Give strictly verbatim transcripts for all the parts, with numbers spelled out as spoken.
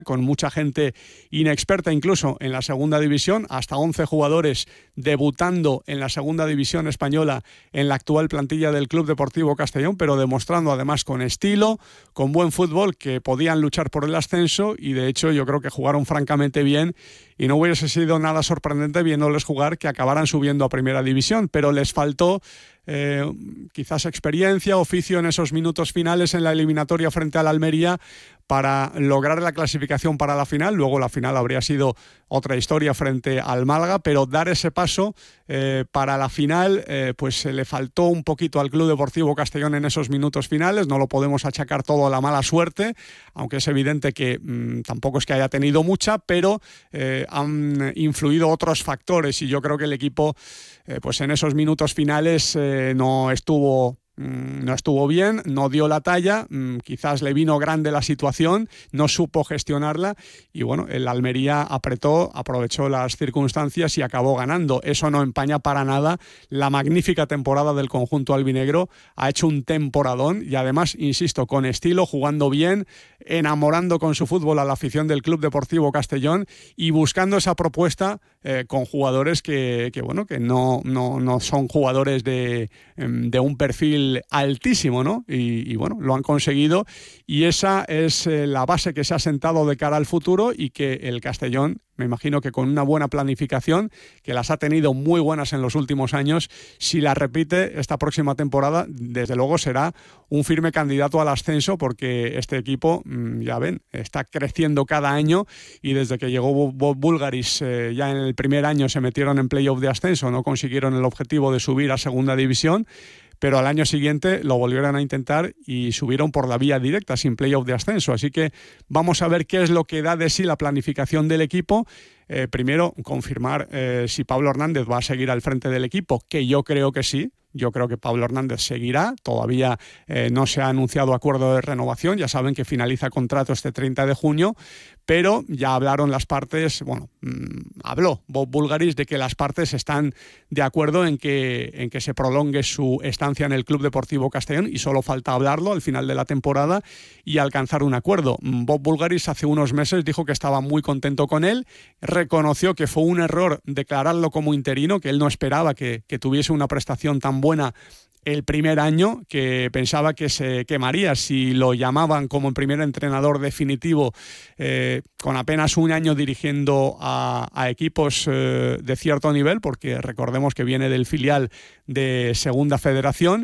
con mucha gente inexperta incluso en la segunda división, hasta once jugadores debutando en la segunda división española en la actual plantilla del Club Deportivo Castellón, pero demostrando además con estilo, con buen fútbol, que podían luchar por el ascenso, y de hecho yo creo que jugaron francamente bien y no hubiese sido nada sorprendente viéndoles jugar que acabaran subiendo a primera división, pero les faltó Eh, quizás experiencia, oficio en esos minutos finales en la eliminatoria frente al Almería para lograr la clasificación para la final. Luego la final habría sido otra historia frente al Málaga, pero dar ese paso eh, para la final eh, pues se le faltó un poquito al Club Deportivo Castellón en esos minutos finales. No lo podemos achacar todo a la mala suerte, aunque es evidente que mmm, tampoco es que haya tenido mucha, pero eh, han influido otros factores, y yo creo que el equipo eh, pues en esos minutos finales eh, no estuvo no estuvo bien, no dio la talla, quizás le vino grande la situación, no supo gestionarla, y bueno, el Almería apretó, aprovechó las circunstancias y acabó ganando. Eso no empaña para nada la magnífica temporada del conjunto albinegro. Ha hecho un temporadón y además, insisto, con estilo, jugando bien, enamorando con su fútbol a la afición del Club Deportivo Castellón y buscando esa propuesta eh, con jugadores que, que bueno, que no, no, no son jugadores de, de un perfil altísimo, ¿no? Y, y bueno, lo han conseguido, y esa es eh, la base que se ha sentado de cara al futuro, y que el Castellón, me imagino que con una buena planificación, que las ha tenido muy buenas en los últimos años, si la repite esta próxima temporada, desde luego será un firme candidato al ascenso, porque este equipo, ya ven, está creciendo cada año, y desde que llegó Bob Bulgaris eh, ya en el primer año se metieron en playoff de ascenso, no consiguieron el objetivo de subir a segunda división, pero al año siguiente lo volvieron a intentar y subieron por la vía directa, sin playoff de ascenso. Así que vamos a ver qué es lo que da de sí la planificación del equipo. Eh, primero, confirmar eh, si Pablo Hernández va a seguir al frente del equipo, que yo creo que sí. Yo creo que Pablo Hernández seguirá. Todavía eh, no se ha anunciado acuerdo de renovación. Ya saben que finaliza contrato este treinta de junio, pero ya hablaron las partes, bueno, mmm, habló Bob Bulgaris de que las partes están de acuerdo en que, en que se prolongue su estancia en el Club Deportivo Castellón, y solo falta hablarlo al final de la temporada y alcanzar un acuerdo. Bob Bulgaris hace unos meses dijo que estaba muy contento con él, reconoció que fue un error declararlo como interino, que él no esperaba que, que tuviese una prestación tan buena el primer año, que pensaba que se quemaría si lo llamaban como primer entrenador definitivo eh, con apenas un año dirigiendo a, a equipos eh, de cierto nivel, porque recordemos que viene del filial de Segunda Federación,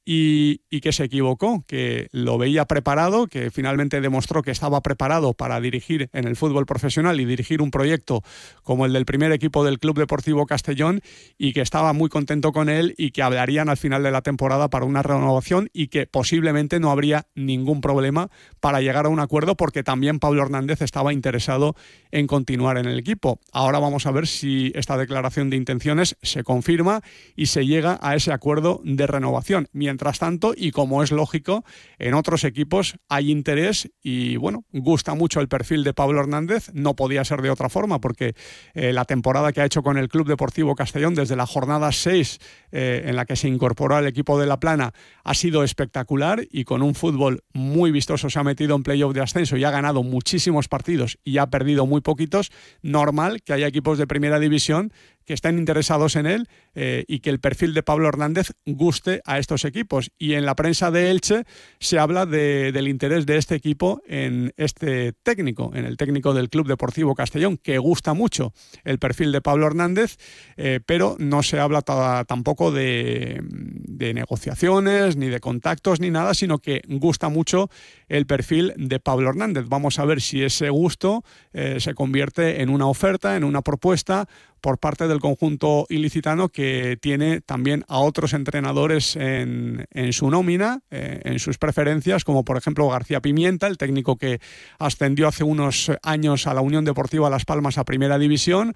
y, y que se equivocó, que lo veía preparado, que finalmente demostró que estaba preparado para dirigir en el fútbol profesional y dirigir un proyecto como el del primer equipo del Club Deportivo Castellón, y que estaba muy contento con él, y que hablarían al final de la temporada para una renovación, y que posiblemente no habría ningún problema para llegar a un acuerdo, porque también Pablo Hernández estaba interesado en continuar en el equipo. Ahora vamos a ver si esta declaración de intenciones se confirma y se llega a ese acuerdo de renovación. Mientras tanto, y como es lógico, en otros equipos hay interés, y bueno, gusta mucho el perfil de Pablo Hernández. No podía ser de otra forma, porque eh, la temporada que ha hecho con el Club Deportivo Castellón desde la jornada seis, eh, en la que se incorporó al equipo de La Plana, ha sido espectacular, y con un fútbol muy vistoso se ha metido en playoff de ascenso y ha ganado muchísimos partidos y ha perdido muy poquitos. Normal que haya equipos de primera división que estén interesados en él, eh, y que el perfil de Pablo Hernández guste a estos equipos. Y en la prensa de Elche se habla de, del interés de este equipo en este técnico, en el técnico del Club Deportivo Castellón, que gusta mucho el perfil de Pablo Hernández, eh, pero no se habla t- tampoco de, de negociaciones, ni de contactos, ni nada, sino que gusta mucho el perfil de Pablo Hernández. Vamos a ver si ese gusto eh, se convierte en una oferta, en una propuesta por parte del conjunto ilicitano, que tiene también a otros entrenadores en, en su nómina, eh, en sus preferencias, como por ejemplo García Pimienta, el técnico que ascendió hace unos años a la Unión Deportiva Las Palmas a Primera División,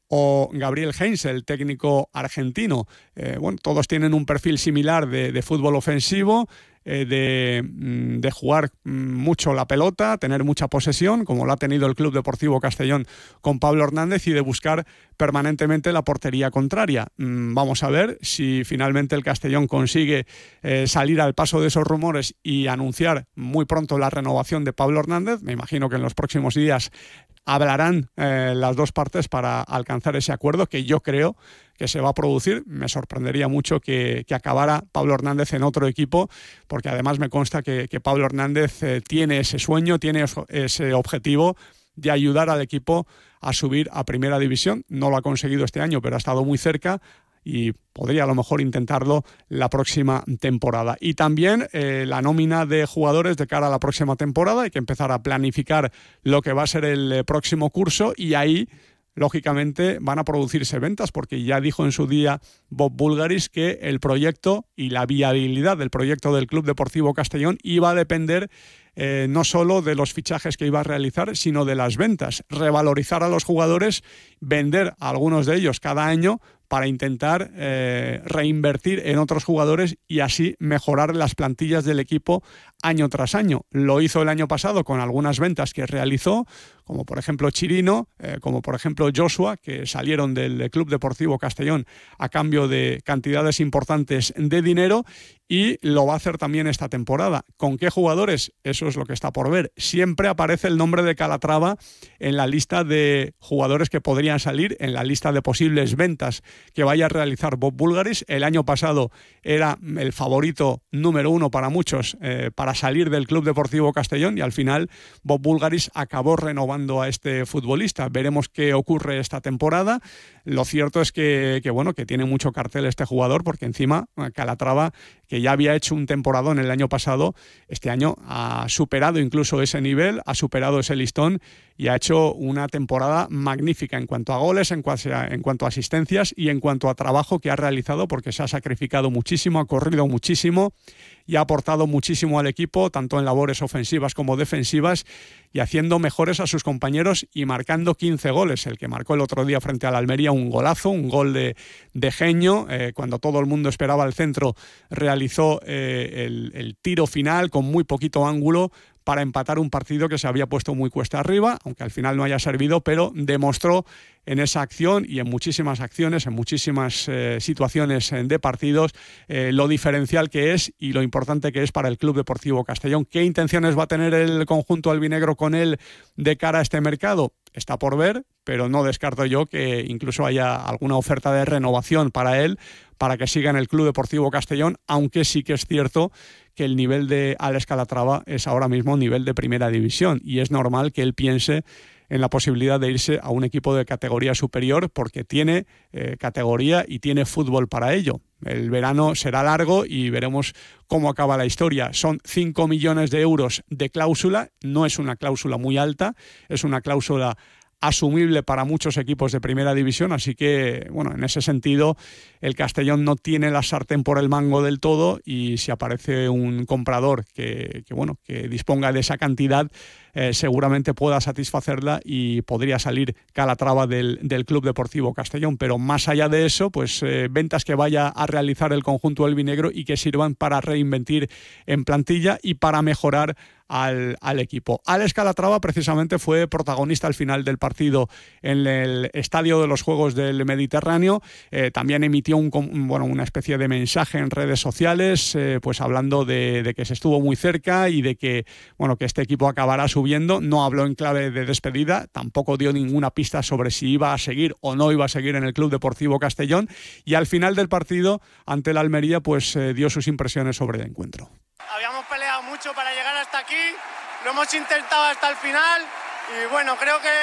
o Gabriel Heinze, el técnico argentino. Eh, bueno, todos tienen un perfil similar de, de fútbol ofensivo, eh, de, de jugar mucho la pelota, tener mucha posesión, como lo ha tenido el Club Deportivo Castellón con Pablo Hernández, y de buscar permanentemente la portería contraria. Mm, vamos a ver si finalmente el Castellón consigue eh, salir al paso de esos rumores y anunciar muy pronto la renovación de Pablo Hernández. Me imagino que en los próximos días hablarán eh, las dos partes para alcanzar ese acuerdo, que yo creo que se va a producir. Me sorprendería mucho que, que acabara Pablo Hernández en otro equipo, porque además me consta que, que Pablo Hernández eh, tiene ese sueño, tiene ese objetivo de ayudar al equipo a subir a Primera División. No lo ha conseguido este año, pero ha estado muy cerca y podría a lo mejor intentarlo la próxima temporada. Y también eh, la nómina de jugadores de cara a la próxima temporada. Hay que empezar a planificar lo que va a ser el eh, próximo curso, y ahí lógicamente van a producirse ventas, porque ya dijo en su día Bob Bulgaris que el proyecto y la viabilidad del proyecto del Club Deportivo Castellón iba a depender eh, no solo de los fichajes que iba a realizar, sino de las ventas, revalorizar a los jugadores, vender a algunos de ellos cada año para intentar eh, reinvertir en otros jugadores y así mejorar las plantillas del equipo año tras año. Lo hizo el año pasado con algunas ventas que realizó, como por ejemplo Chirino, eh, como por ejemplo Joshua, que salieron del Club Deportivo Castellón a cambio de cantidades importantes de dinero, y lo va a hacer también esta temporada. ¿Con qué jugadores? Eso es lo que está por ver. Siempre aparece el nombre de Calatrava en la lista de jugadores que podrían salir, en la lista de posibles ventas que vaya a realizar Bob Bulgaris. El año pasado era el favorito número uno para muchos eh, para salir del Club Deportivo Castellón, y al final Bob Bulgaris acabó renovando a este futbolista. Veremos qué ocurre esta temporada. Lo cierto es que, que bueno, que tiene mucho cartel este jugador, porque encima Calatrava, que ya había hecho un temporadón el año pasado, este año ha superado incluso ese nivel, ha superado ese listón y ha hecho una temporada magnífica en cuanto a goles, en cuanto a, en cuanto a asistencias y en cuanto a trabajo que ha realizado, porque se ha sacrificado muchísimo, ha corrido muchísimo y ha aportado muchísimo al equipo, tanto en labores ofensivas como defensivas, y haciendo mejores a sus compañeros y marcando quince goles. El que marcó el otro día frente al Almería, un golazo, un gol de, de genio, eh, cuando todo el mundo esperaba el centro, realizó eh, el, el tiro final con muy poquito ángulo para empatar un partido que se había puesto muy cuesta arriba, aunque al final no haya servido, pero demostró en esa acción y en muchísimas acciones, en muchísimas eh, situaciones de partidos, eh, lo diferencial que es y lo importante que es para el Club Deportivo Castellón. ¿Qué intenciones va a tener el conjunto albinegro con él de cara a este mercado? Está por ver, pero no descarto yo que incluso haya alguna oferta de renovación para él, para que siga en el Club Deportivo Castellón, aunque sí que es cierto que el nivel de Alex Calatrava es ahora mismo un nivel de Primera División, y es normal que él piense en la posibilidad de irse a un equipo de categoría superior, porque tiene eh, categoría y tiene fútbol para ello. El verano será largo y veremos cómo acaba la historia. Son cinco millones de euros de cláusula, no es una cláusula muy alta, es una cláusula asumible para muchos equipos de Primera División, así que, bueno, en ese sentido el Castellón no tiene la sartén por el mango del todo, y si aparece un comprador que, que bueno, que disponga de esa cantidad, eh, seguramente pueda satisfacerla y podría salir Calatrava del, del Club Deportivo Castellón. Pero más allá de eso, pues eh, ventas que vaya a realizar el conjunto albinegro y que sirvan para reinvertir en plantilla y para mejorar Al, al equipo. Alex Calatrava precisamente fue protagonista al final del partido en el Estadio de los Juegos del Mediterráneo. Eh, también emitió un, bueno, una especie de mensaje en redes sociales, eh, pues hablando de, de que se estuvo muy cerca y de que, bueno, que este equipo acabará subiendo. No habló en clave de despedida, tampoco dio ninguna pista sobre si iba a seguir o no iba a seguir en el Club Deportivo Castellón, y al final del partido ante el Almería pues eh, dio sus impresiones sobre el encuentro. Habíamos peleado mucho para llegar hasta aquí, lo hemos intentado hasta el final, y bueno, creo que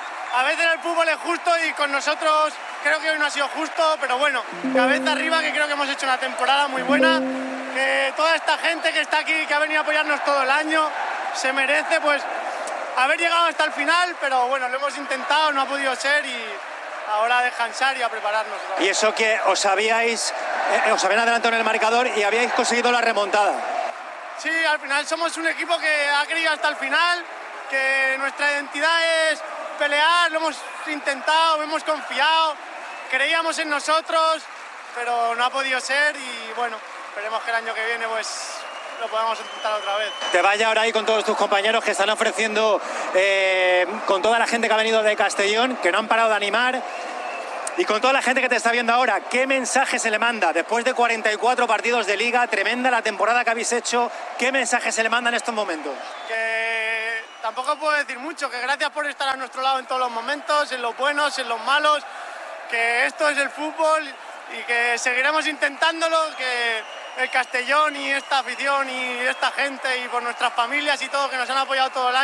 a veces el fútbol es justo y con nosotros creo que hoy no ha sido justo, pero bueno, cabeza arriba, que creo que hemos hecho una temporada muy buena, que toda esta gente que está aquí, que ha venido a apoyarnos todo el año, se merece pues haber llegado hasta el final, pero bueno, lo hemos intentado, no ha podido ser, y ahora a descansar y a prepararnos. Y eso que os habíais, eh, os habían adelantado en el marcador y habíais conseguido la remontada. Sí, al final somos un equipo que ha querido hasta el final, que nuestra identidad es pelear, lo hemos intentado, hemos confiado, creíamos en nosotros, pero no ha podido ser y bueno, esperemos que el año que viene pues lo podamos intentar otra vez. Te vaya ahora ahí con todos tus compañeros que están ofreciendo, eh, con toda la gente que ha venido de Castellón, que no han parado de animar, y con toda la gente que te está viendo ahora, ¿qué mensaje se le manda? Después de cuarenta y cuatro partidos de Liga, tremenda la temporada que habéis hecho, ¿qué mensaje se le manda en estos momentos? Que tampoco puedo decir mucho, que gracias por estar a nuestro lado en todos los momentos, en los buenos, en los malos, que esto es el fútbol y que seguiremos intentándolo, que el Castellón y esta afición y esta gente y por nuestras familias y todo que nos han apoyado todo el año.